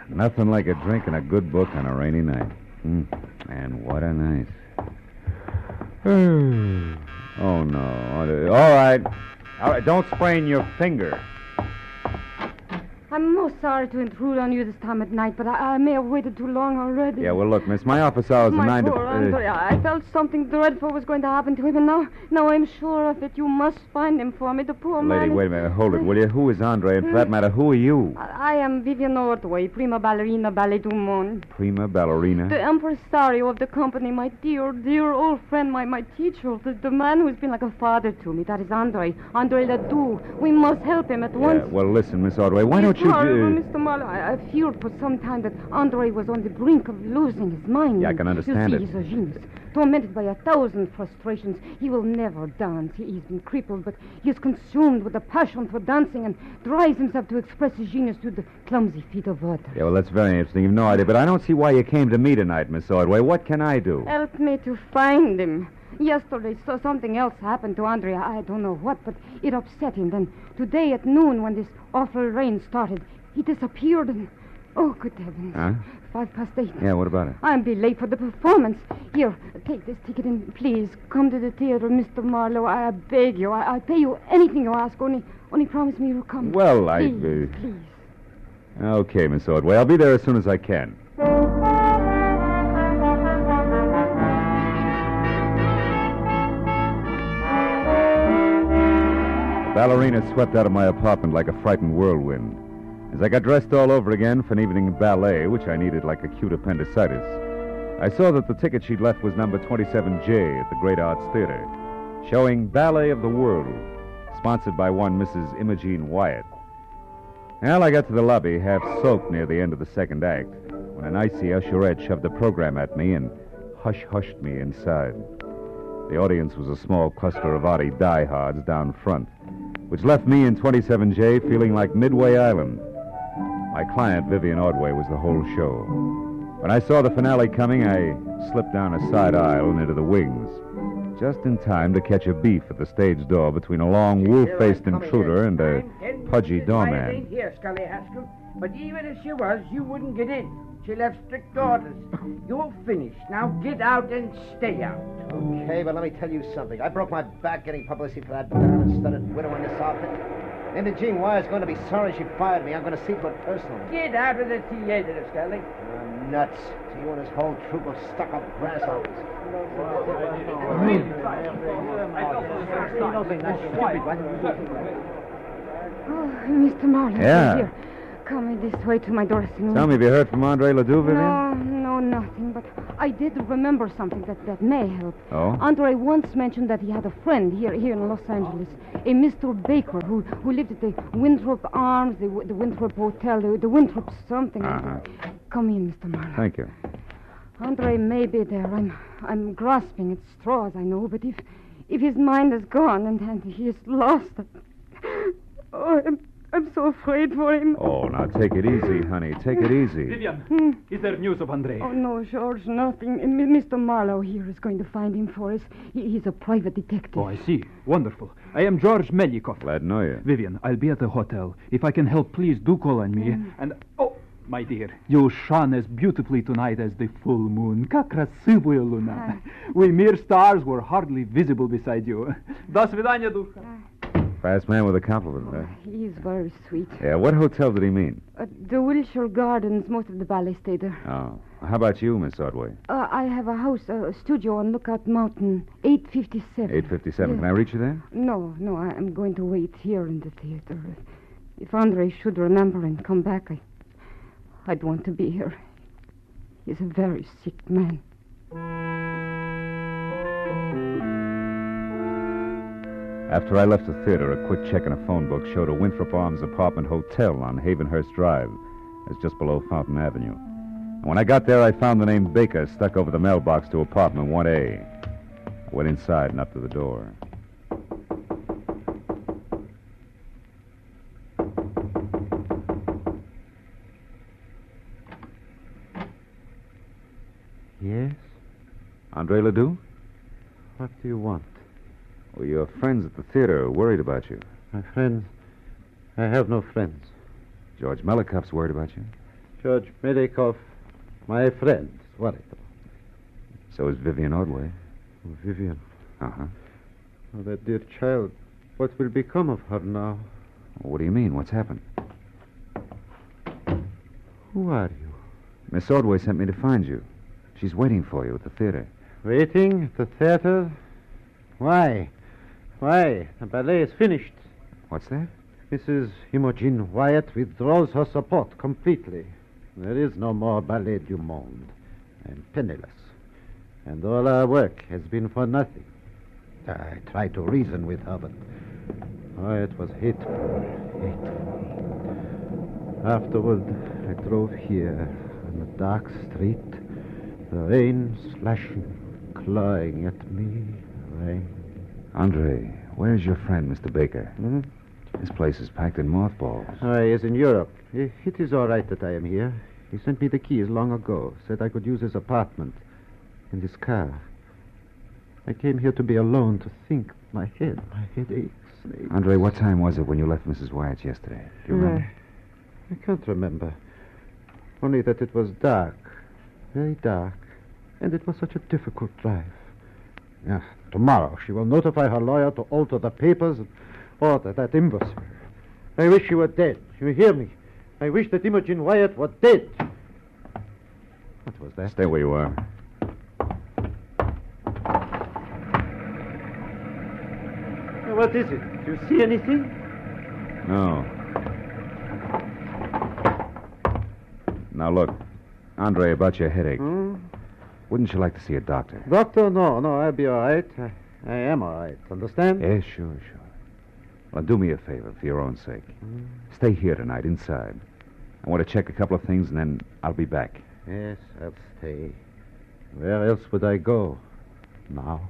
Nothing like a drink and a good book on a rainy night. And what a night. Oh, no. All right. Don't sprain your finger. I'm most sorry to intrude on you this time at night, but I may have waited too long already. Yeah, well, look, miss, my office hours are 9 to... poor Andre, I felt something dreadful was going to happen to him, and now I'm sure of it. You must find him for me, the poor man. Lady, wait a minute. Hold it, will you? Who is Andre? And for that matter, who are you? I am Vivian Ordway, prima ballerina ballet du monde. Prima ballerina? The impresario of the company, my dear, dear old friend, my teacher, the man who's been like a father to me. That is Andre Ledoux. We must help him at once. Well, listen, Miss Ordway, why don't you... Mr. Marlowe, I feared for some time that Andre was on the brink of losing his mind. Yeah, I can understand you see, he's a genius. Tormented by 1,000 frustrations. He will never dance. He's been crippled, but he is consumed with a passion for dancing and drives himself to express his genius to the clumsy feet of others. Yeah, well, that's very interesting. You've no idea, but I don't see why you came to me tonight, Miss Ordway. What can I do? Help me to find him. Yesterday, something else happened to Andre. I don't know what, but it upset him. Then today at noon, when this awful rain started, he disappeared and... Oh, good heavens. Huh? 8:05. Yeah, what about it? I'll be late for the performance. Here, take this ticket and please come to the theater, Mr. Marlowe. I beg you. I'll pay you anything you ask. Only promise me you'll come. Well, please. Okay, Miss Ordway. I'll be there as soon as I can. The ballerina swept out of my apartment like a frightened whirlwind. As I got dressed all over again for an evening ballet, which I needed like acute appendicitis, I saw that the ticket she'd left was number 27J at the Great Arts Theater, showing Ballet of the World, sponsored by one Mrs. Imogene Wyatt. Well, I got to the lobby, half soaked near the end of the second act, when an icy usherette shoved the program at me and hush-hushed me inside. The audience was a small cluster of Artie diehards down front, which left me in 27J feeling like Midway Island. My client, Vivian Ordway, was the whole show. When I saw the finale coming, I slipped down a side aisle and into the wings, just in time to catch a beef at the stage door between a long, wolf-faced intruder and a pudgy doorman. I ain't here, Scully Haskell, but even if she was, you wouldn't get in. She left strict orders. You're finished. Now get out and stay out. Okay, but let me tell you something. I broke my back getting publicity for that diamond-studded widow in this outfit. Imogene Wyatt's going to be sorry she fired me. I'm going to see to it personally. Get out of the theater, Scully. You're nuts. To you and his whole troop of stuck-up grasshoppers. Oh, Mr. Marlowe. Yeah. Here. Come this way to my dressing room. Tell me, have you heard from Andre Ledoux, Vivian? No, nothing. But I did remember something that may help. Oh? Andre once mentioned that he had a friend here in Los Angeles, a Mr. Baker, who lived at the Winthrop Arms, the Winthrop Hotel, the Winthrop something. Uh-huh. Come in, Mr. Marlowe. Thank you. Andre may be there. I'm grasping at straws, I know, but if his mind is gone and he is lost, oh, I'm so afraid for him. Oh, now take it easy, honey. Take it easy. Vivian, is there news of Andre? Oh, no, George, nothing. Mr. Marlowe here is going to find him for us. He's a private detective. Oh, I see. Wonderful. I am George Melikov. Glad to know you. Vivian, I'll be at the hotel. If I can help, please do call on me. And, oh, my dear, you shone as beautifully tonight as the full moon. Как красивая луна. We mere stars were hardly visible beside you. До свидания, душа. Fast man with a compliment, huh? He's very sweet. Yeah, what hotel did he mean? The Wilshire Gardens. Most of the ballet stay there. Oh. How about you, Miss Ordway? I have a house, a studio on Lookout Mountain, 857. 857. Can I reach you there? No, I'm going to wait here in the theater. If Andre should remember and come back, I'd want to be here. He's a very sick man. After I left the theater, a quick check in a phone book showed a Winthrop Arms apartment hotel on Havenhurst Drive. It's just below Fountain Avenue. And when I got there, I found the name Baker stuck over the mailbox to apartment 1A. I went inside and up to the door. Yes? Andre Ledoux? What do you want? Well, your friends at the theater are worried about you. My friends? I have no friends. George Melikov's worried about you. George Medikoff, my friend, worried. So is Vivian Ordway. Vivian. Uh-huh. Oh, that dear child. What will become of her now? What do you mean? What's happened? Who are you? Miss Ordway sent me to find you. She's waiting for you at the theater. Waiting at the theater? Why? Why? The ballet is finished. What's that? Mrs. Imogen Wyatt withdraws her support completely. There is no more Ballet du Monde. I'm penniless. And all our work has been for nothing. I tried to reason with her, but it was hateful. Afterward, I drove here on the dark street, the rain slashing, clawing at me. Rain. Andre, where's your friend, Mr. Baker? Hmm? This place is packed in mothballs. He is in Europe. It is all right that I am here. He sent me the keys long ago, said I could use his apartment and his car. I came here to be alone, to think. My head aches. Andre, what time was it when you left Mrs. Wyatt's yesterday? Do you remember? I can't remember. Only that it was dark. Very dark. And it was such a difficult drive. Tomorrow she will notify her lawyer to alter the papers and order that imbecile. I wish she were dead. You hear me? I wish that Imogen Wyatt were dead. What was that? Stay where you are. What is it? Do you see anything? No. Now, look. Andre, about your headache. Wouldn't you like to see a doctor? Doctor? No, I'll be all right. I am all right. Understand? Yes, sure. Well, do me a favor for your own sake. Stay here tonight, inside. I want to check a couple of things, and then I'll be back. Yes, I'll stay. Where else would I go now?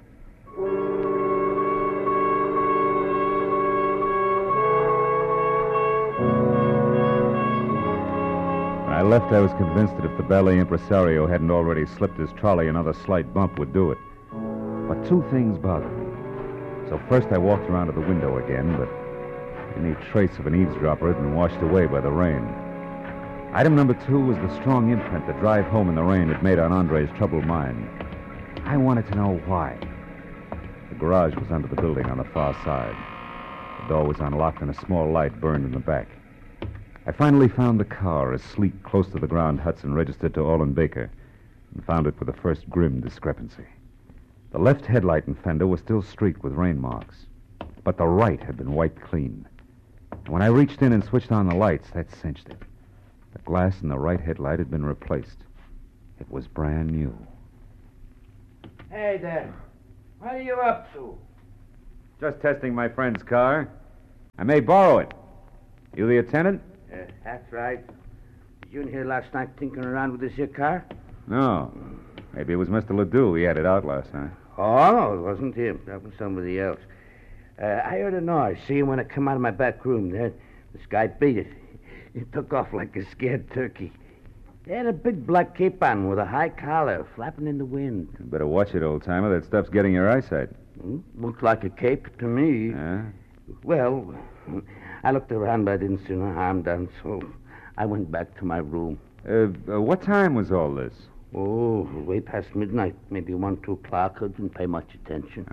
When I left, I was convinced that if the ballet impresario hadn't already slipped his trolley, another slight bump would do it. But two things bothered me. So first I walked around to the window again, but any trace of an eavesdropper had been washed away by the rain. Item number 2 was the strong imprint the drive home in the rain had made on Andre's troubled mind. I wanted to know why. The garage was under the building on the far side. The door was unlocked and a small light burned in the back. I finally found the car, a sleek, close-to-the-ground Hudson registered to Orland Baker, and found it with the first grim discrepancy. The left headlight and fender were still streaked with rain marks, but the right had been wiped clean. And when I reached in and switched on the lights, that cinched it. The glass in the right headlight had been replaced. It was brand new. Hey there. What are you up to? Just testing my friend's car. I may borrow it. You the attendant? That's right. You in here last night tinkering around with this here car? No. Maybe it was Mr. Ledoux. He had it out last night. Oh, no, it wasn't him. That was somebody else. I heard a noise. See, when I come out of my back room there, this guy beat it. He took off like a scared turkey. He had a big black cape on with a high collar, flapping in the wind. You better watch it, old-timer. That stuff's getting your eyesight. Looked like a cape to me. Huh? Well, I looked around, but I didn't see no harm done, so I went back to my room. What time was all this? Oh, way past midnight, maybe 1, 2 o'clock. I didn't pay much attention.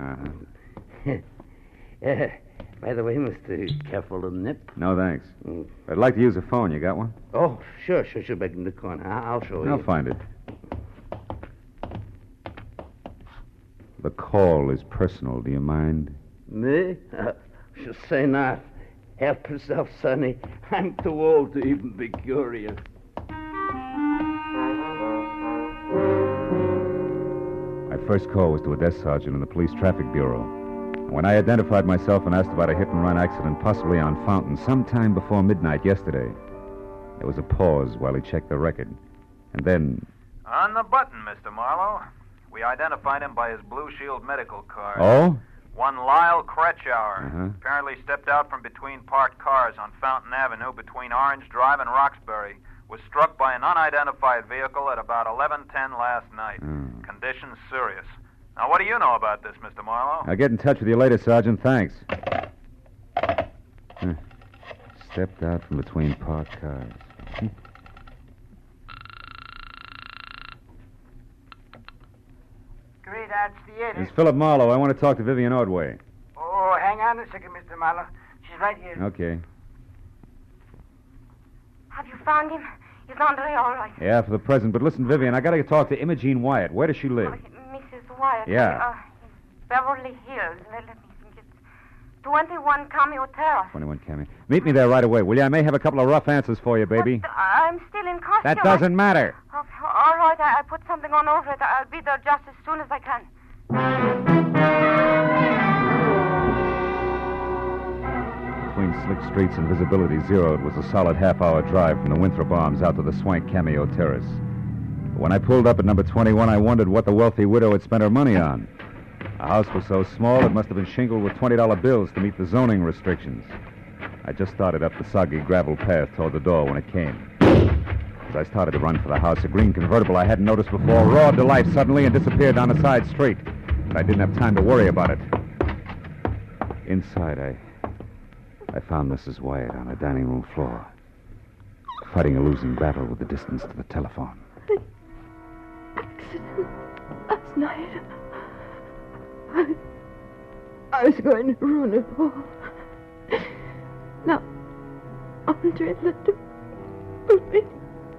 By the way, Mr. Careful of nip. No, thanks. I'd like to use a phone. You got one? Oh, sure. Back in the corner. I'll show you. I'll find it. The call is personal. Do you mind? Me? Should say not. Help yourself, Sonny. I'm too old to even be curious. My first call was to a desk sergeant in the police traffic bureau. And when I identified myself and asked about a hit-and-run accident possibly on Fountain sometime before midnight yesterday, there was a pause while he checked the record. And then... On the button, Mr. Marlowe. We identified him by his Blue Shield medical card. Oh? One Lyle Kretschauer. Uh-huh. Apparently stepped out from between parked cars on Fountain Avenue between Orange Drive and Roxbury. Was struck by an unidentified vehicle at about 11:10 last night. Condition serious. Now, what do you know about this, Mr. Marlowe? I'll get in touch with you later, Sergeant. Thanks. Stepped out from between parked cars. that's the it. It's Philip Marlowe. I want to talk to Vivian Ordway. Oh, hang on a second, Mr. Marlowe. She's right here. Okay. Have you found him? Is Andre all right? Yeah, for the present. But listen, Vivian, I got to talk to Imogene Wyatt. Where does she live? Mrs. Wyatt. Yeah. Beverly Hills. Let me think. It's 21 Cameo Terrace. 21 Cameo. Meet me there right away, will you? I may have a couple of rough answers for you, baby. But I'm still in costume. That doesn't matter. Oh, all right, I put something on over it. I'll be there just as soon as I can. Between slick streets and visibility zeroed was a solid half-hour drive from the Winthrop Arms out to the swank Cameo Terrace. But when I pulled up at number 21, I wondered what the wealthy widow had spent her money on. The house was so small it must have been shingled with $20 bills to meet the zoning restrictions. I just started up the soggy gravel path toward the door when it came. As I started to run for the house, a green convertible I hadn't noticed before roared to life suddenly and disappeared down a side street. But I didn't have time to worry about it. Inside, I found Mrs. Wyatt on the dining room floor, fighting a losing battle with the distance to the telephone. Accident last night. I was going to ruin it all. Now, Andre let them put me.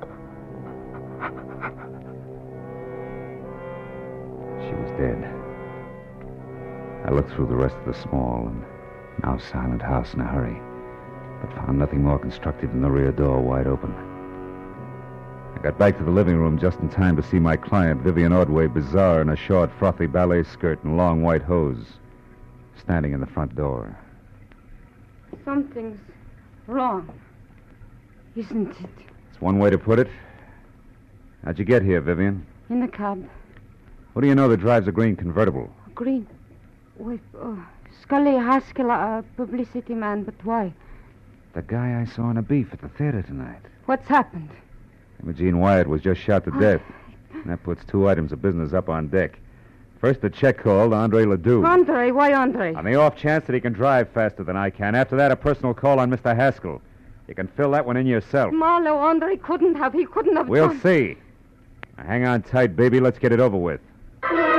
She was dead. I looked through the rest of the small and now silent house in a hurry, but found nothing more constructive than the rear door wide open. I got back to the living room just in time to see my client, Vivian Ordway, bizarre in a short, frothy ballet skirt and long white hose, standing in the front door. Something's wrong, isn't it? It's one way to put it. How'd you get here, Vivian? In the cab. Who do you know that drives a green convertible? Green. With Scully Haskell, a publicity man, but why? The guy I saw in a beef at the theater tonight. What's happened? Imogene Wyatt was just shot to death. And that puts two items of business up on deck. First, a check call to Andre Ledoux. Andre? Why Andre? On the off chance that he can drive faster than I can. After that, a personal call on Mr. Haskell. You can fill that one in yourself. Marlowe, Andre couldn't have. He couldn't have We'll done... see. Now, hang on tight, baby. Let's get it over with.